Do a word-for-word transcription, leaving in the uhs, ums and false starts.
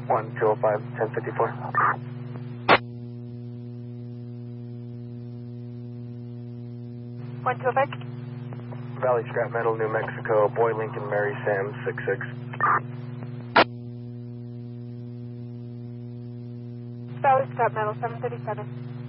one two oh five, ten fifty-four. one two oh five. Valley Scrap Metal, New Mexico, Boy Lincoln, Mary Sam, six six. Valley Scrap Metal, seven thirty-seven.